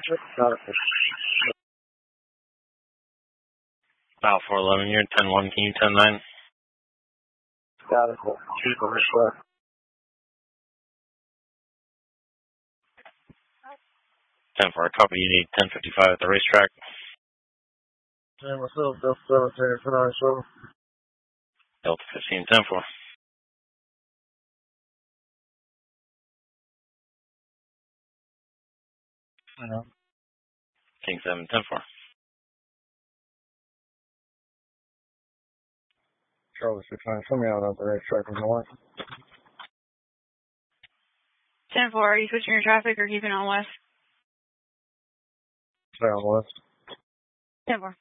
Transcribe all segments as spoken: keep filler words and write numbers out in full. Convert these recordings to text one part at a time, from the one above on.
Got it. About four eleven, you're ten one, can you ten nine? Got it. Keep on respect. ten four, copy, you need ten fifty-five at the racetrack. Hey, myself, Delta seventeen, for nine seven. Delta fifteen, ten four. I know. King seven, ten four. Charlie six nine, send me out at the racetrack in Hawaii. ten four, are you switching your traffic or keeping on west? Stay on west. ten four.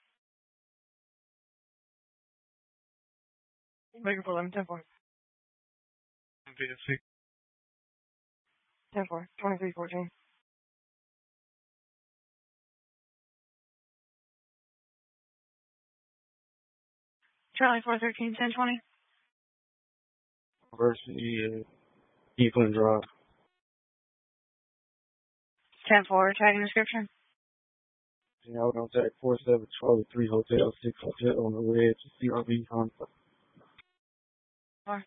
Waiting for them, ten four. B S C. ten four, twenty-three fourteen. Charlie four thirteen, ten twenty. University, uh, Evelyn Drive. ten four, tag and description. Yeah, I was on four seven Charlie three Hotel six Hotel on the way to C R V contact. Four.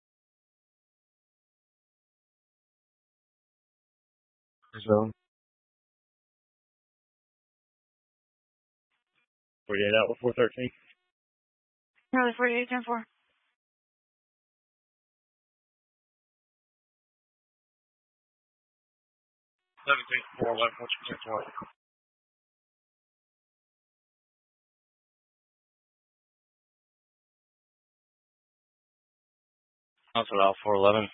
So, forty-eight out with four thirteen. Charlie forty-eight, ten four. seventeen four eleven, what's your ten twenty? That's about four eleven.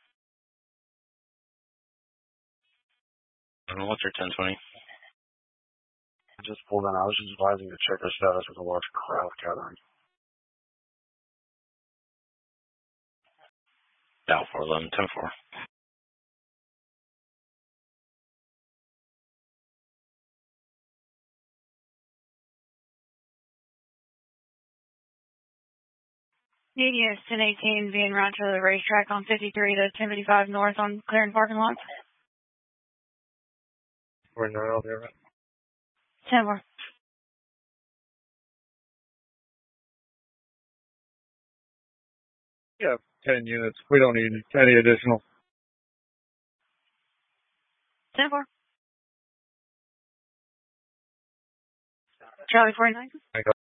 And what's your ten twenty? I just pulled in. I was just advising to check the status with a large crowd gathering. Down four eleven, ten four. U D S ten eighteen being route to the racetrack on fifty-three to ten fifty-five north on clearing parking lot. We're not out there, right? ten four. Yeah, ten units. We don't need any additional. ten four. Charlie forty-nine.